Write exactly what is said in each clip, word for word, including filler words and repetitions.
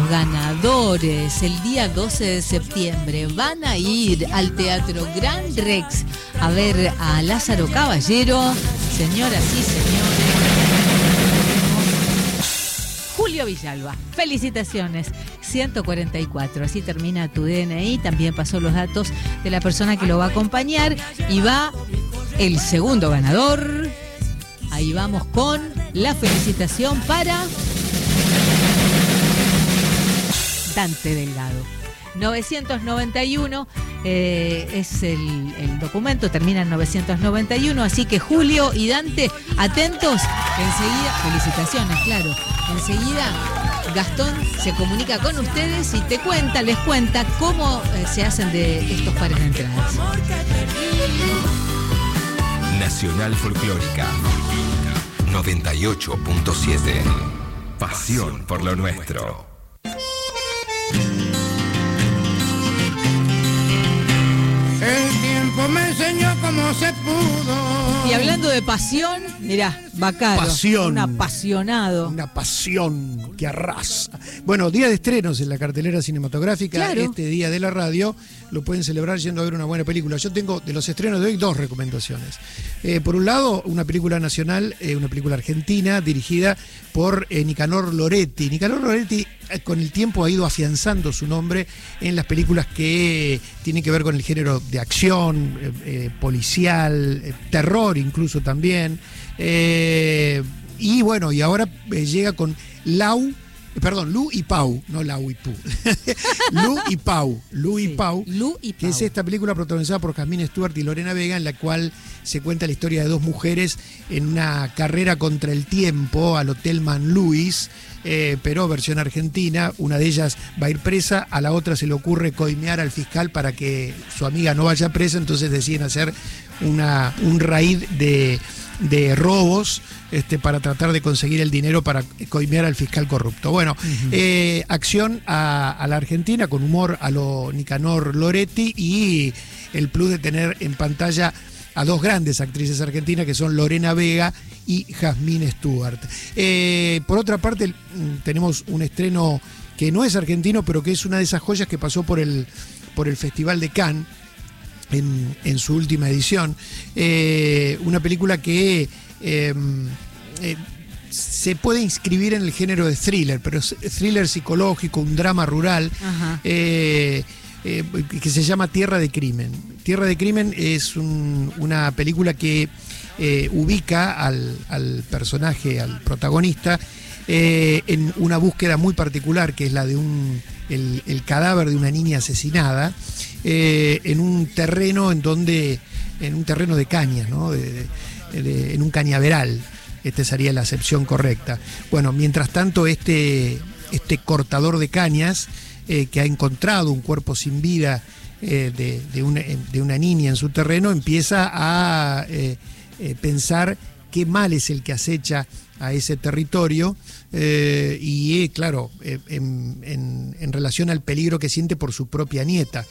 ganadores el día doce de septiembre van a ir al Teatro Gran Rex a ver a Lázaro Caballero. Señoras y señores, Julio Villalba. Felicitaciones. ciento cuarenta y cuatro. Así termina tu D N I. También pasó los datos de la persona que lo va a acompañar. Y va el segundo ganador. Ahí vamos con la felicitación para Dante Delgado. novecientos noventa y uno eh, es el, el documento, termina en novecientos noventa y uno, así que Julio y Dante, atentos, enseguida, felicitaciones, claro, enseguida Gastón se comunica con ustedes y te cuenta, les cuenta cómo eh, se hacen de estos pares de entradas. Nacional Folclórica noventa y ocho punto siete. Pasión por lo nuestro. El tiempo me enseñó cómo se pudo. Y hablando de pasión, mirá, Bacaro, pasión, un apasionado. Una pasión que arrasa. Bueno, día de estrenos en la cartelera cinematográfica. Claro. Este día de la radio lo pueden celebrar yendo a ver una buena película. Yo tengo de los estrenos de hoy dos recomendaciones. Eh, por un lado, una película nacional, eh, una película argentina dirigida por eh, Nicanor Loretti. Nicanor Loretti eh, con el tiempo ha ido afianzando su nombre en las películas que tienen que ver con el género de acción, eh, eh, policial, eh, terror incluso también. Eh, y bueno, y ahora eh, llega con Lau, eh, perdón, Lu y Pau, no Lau y Pu. Lu y Pau, Lu y sí, Pau, Lu y Pau, que es esta película protagonizada por Jasmine Stewart y Lorena Vega, en la cual se cuenta la historia de dos mujeres en una carrera contra el tiempo al Hotel Man Luis, eh, pero versión argentina. Una de ellas va a ir presa, a la otra se le ocurre coimear al fiscal para que su amiga no vaya presa, entonces deciden hacer una, un raid de... de robos este, para tratar de conseguir el dinero para coimear al fiscal corrupto. Bueno, uh-huh. eh, acción a, a la Argentina con humor a lo Nicanor Loretti y el plus de tener en pantalla a dos grandes actrices argentinas que son Lorena Vega y Jasmine Stewart. Eh, por otra parte, tenemos un estreno que no es argentino, pero que es una de esas joyas que pasó por el, por el Festival de Cannes En, en su última edición, eh, una película que eh, eh, se puede inscribir en el género de thriller, pero es thriller psicológico, un drama rural, eh, eh, que se llama Tierra de Crimen. Tierra de Crimen es un, una película que eh, ubica al, al personaje, al protagonista, eh, en una búsqueda muy particular, que es la de un el, el cadáver de una niña asesinada, eh, en un terreno en donde, en un terreno de cañas, ¿no? de, de, de, en un cañaveral. Esta sería la acepción correcta. Bueno, mientras tanto, este, este cortador de cañas, eh, que ha encontrado un cuerpo sin vida eh, de, de, una, de una niña en su terreno, empieza a eh, eh, pensar qué mal es el que acecha a ese territorio, eh, y eh, claro, eh, en, en, en relación al peligro que siente por su propia nieta.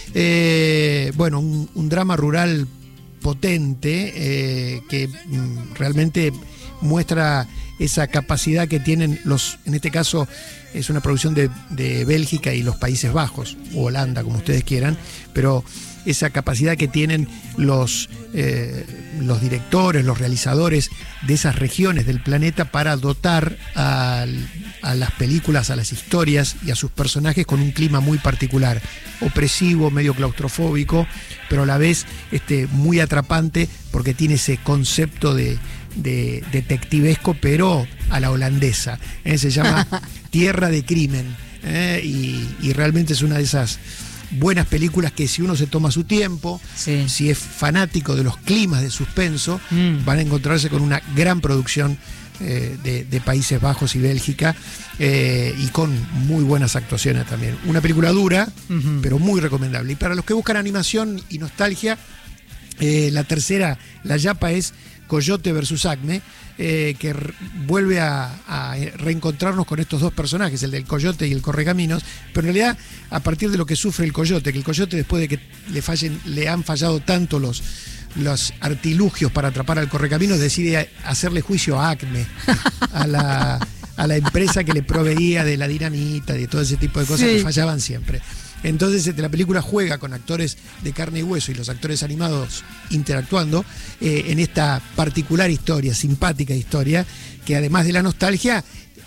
Eh, bueno, un, un drama rural potente, eh, que mm, realmente muestra esa capacidad que tienen los, en este caso es una producción de, de Bélgica y los Países Bajos, o Holanda, como ustedes quieran, pero esa capacidad que tienen los, eh, los directores, los realizadores de esas regiones del planeta para dotar a, a las películas, a las historias y a sus personajes con un clima muy particular, opresivo, medio claustrofóbico, pero a la vez este, muy atrapante, porque tiene ese concepto de, de detectivesco, pero a la holandesa. ¿eh? Se llama Tierra de Crimen, ¿eh? y, y realmente es una de esas buenas películas que, si uno se toma su tiempo, sí. si es fanático de los climas de suspenso, mm. van a encontrarse con una gran producción eh, de, de Países Bajos y Bélgica, eh, y con muy buenas actuaciones también. Una película dura, uh-huh. pero muy recomendable. Y para los que buscan animación y nostalgia, eh, la tercera, la yapa, es Coyote versus Acme, eh, que r- vuelve a, a reencontrarnos con estos dos personajes, el del coyote y el correcaminos, pero en realidad a partir de lo que sufre el coyote, que el coyote, después de que le fallen, le han fallado tanto los, los artilugios para atrapar al correcaminos, decide hacerle juicio a Acme, a la, a la empresa que le proveía de la dinamita, de todo ese tipo de cosas Sí. que fallaban siempre. Entonces este, la película juega con actores de carne y hueso y los actores animados interactuando eh, en esta particular historia, simpática historia, que además de la nostalgia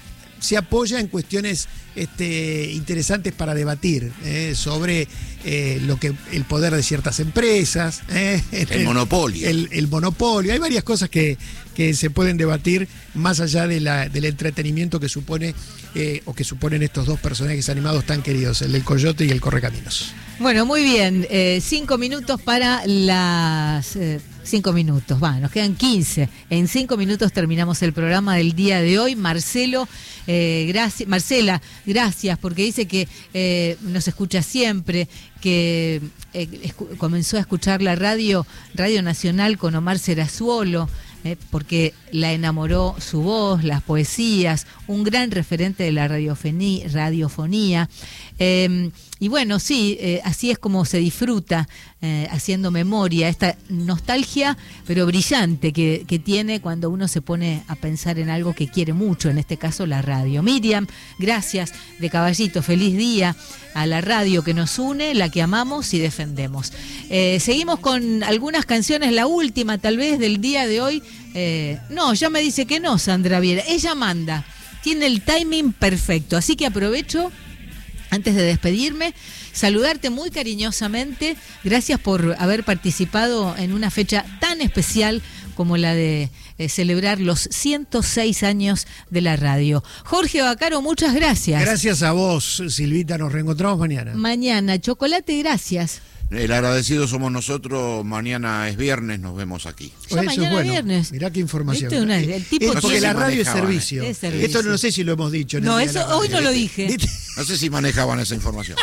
se apoya en cuestiones este, interesantes para debatir eh, sobre eh, lo que el poder de ciertas empresas, eh, El monopolio. el, el monopolio. Hay varias cosas que, que se pueden debatir más allá de la, del entretenimiento que supone eh, o que suponen estos dos personajes animados tan queridos, el del Coyote y el Correcaminos. Bueno, muy bien. Eh, cinco minutos para las... Eh, cinco minutos, va, nos quedan quince. En cinco minutos terminamos el programa del día de hoy. Marcelo, eh, gracias, Marcela, gracias, porque dice que eh, nos escucha siempre, que eh, escu- comenzó a escuchar la radio, Radio Nacional con Omar Serazuolo, eh, porque la enamoró su voz, las poesías, un gran referente de la radiofoni- radiofonía. Eh, y bueno, sí, eh, así es como se disfruta eh, haciendo memoria, esta nostalgia, pero brillante que, que tiene cuando uno se pone a pensar en algo que quiere mucho, en este caso la radio. Miriam, gracias de Caballito, feliz día a la radio que nos une, la que amamos y defendemos. Eh, seguimos con algunas canciones, la última tal vez del día de hoy. Eh, no, ya me dice que no, Sandra Viera, ella manda, tiene el timing perfecto, así que aprovecho. Antes de despedirme, saludarte muy cariñosamente. Gracias por haber participado en una fecha tan especial como la de eh, celebrar los ciento seis años de la radio. Jorge Bacaro, muchas gracias. Gracias a vos, Silvita. Nos reencontramos mañana. Mañana, Chocolate, gracias. El agradecido somos nosotros. Mañana es viernes, nos vemos aquí. Ya mañana viernes. Mirá qué información. ¿Viste? Una- el tipo Es No porque sé la si radio es manejaban, servicio. eh. Es servicio. Esto no sé si lo hemos dicho. en el No, día de eso la hoy radio. no lo dije. ¿Viste? No sé si manejaban esa información.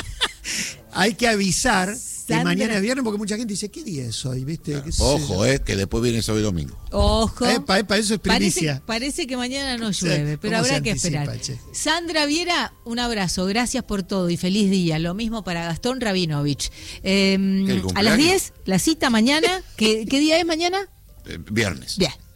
Hay que avisar que Sandra. mañana es viernes porque mucha gente dice, ¿qué día es hoy? ¿Viste? ¿Qué sé Ojo, yo? eh, que después viene sábado y domingo. Ojo. Epa, epa, eso es primicia. Parece, parece que mañana no Sí, llueve, pero ¿cómo se habrá que anticipa, esperar. che? Sandra Viera, un abrazo, gracias por todo y feliz día. Lo mismo para Gastón Rabinovich. Eh, ¿Qué, el a las cumpleaños? diez, la cita mañana. ¿Qué, qué día es mañana? Eh, viernes. Bien.